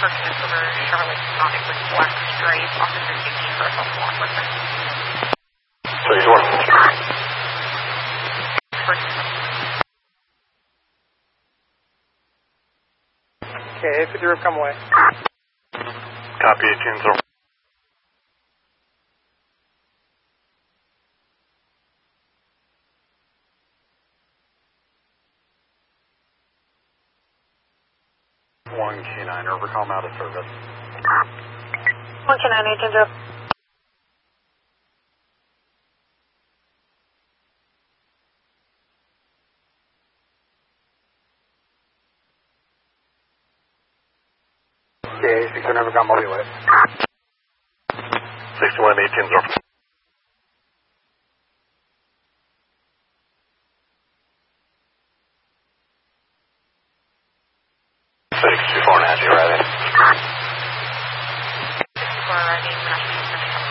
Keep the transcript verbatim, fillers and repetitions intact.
purchase over Charlotte Sonic with Black Stripe, Officer sixteen for assault law enforcement. Please, one. Okay, fifty roof, come away. Copy, eighteen zero. One K nine, overcom out of service. One K nine, eighteen zero. Okay, sixty-one overcom, I'll be away. sixty-one, eighteen zero. six two four, Nancy, ready. six two four, ready,